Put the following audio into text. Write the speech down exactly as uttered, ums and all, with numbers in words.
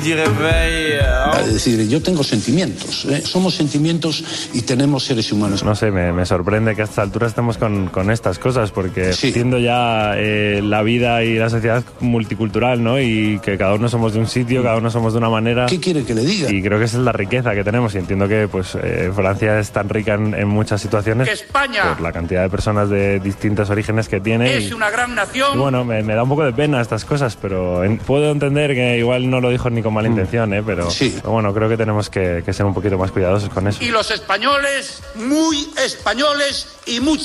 Es decir, yo tengo sentimientos, ¿eh? Somos sentimientos y tenemos seres humanos. No sé, me, me sorprende que a esta altura estemos con, con estas cosas, porque sí. Siendo ya eh, la vida y la sociedad multicultural, ¿no? Y que cada uno somos de un sitio, cada uno somos de una manera. ¿Qué quiere que le diga? Y creo que esa es la riqueza que tenemos, y entiendo que pues eh, Francia es tan rica en, en muchas situaciones. España, por la cantidad de personas de distintos orígenes que tiene. Es y, una gran nación. Y bueno, me, me da un poco de pena estas cosas, pero en, puedo entender que igual no lo dijo ni con mala intención, ¿eh? Pero, sí. pero bueno, creo que tenemos que, que ser un poquito más cuidadosos con eso. Y los españoles, muy españoles y muy